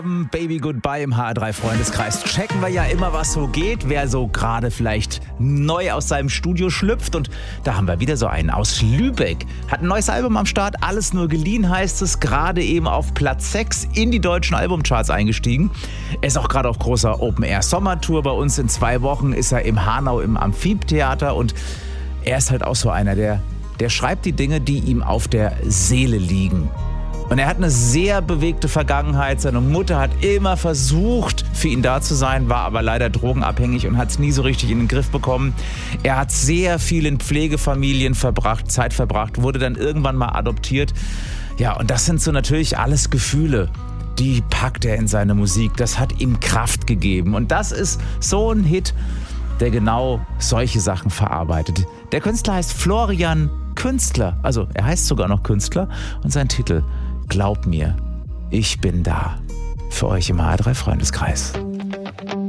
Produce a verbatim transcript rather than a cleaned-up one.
Baby Goodbye im H R drei Freundeskreis. Checken wir ja immer, was so geht, wer so gerade vielleicht neu aus seinem Studio schlüpft. Und da haben wir wieder so einen aus Lübeck. Hat ein neues Album am Start, alles nur geliehen heißt es. Gerade eben auf Platz sechs in die deutschen Albumcharts eingestiegen. Er ist auch gerade auf großer Open-Air-Sommertour. Bei uns in zwei Wochen ist er im Hanau im Amphitheater. Und er ist halt auch so einer, der, der schreibt die Dinge, die ihm auf der Seele liegen. Und er hat eine sehr bewegte Vergangenheit. Seine Mutter hat immer versucht, für ihn da zu sein, war aber leider drogenabhängig und hat es nie so richtig in den Griff bekommen. Er hat sehr viel in Pflegefamilien verbracht, Zeit verbracht, wurde dann irgendwann mal adoptiert. Ja, und das sind so natürlich alles Gefühle, die packt er in seine Musik. Das hat ihm Kraft gegeben. Und das ist so ein Hit, der genau solche Sachen verarbeitet. Der Künstler heißt Florian Künstler. Also er heißt sogar noch Künstler. Und sein Titel: Glaub mir, ich bin da. Für euch im H R drei Freundeskreis.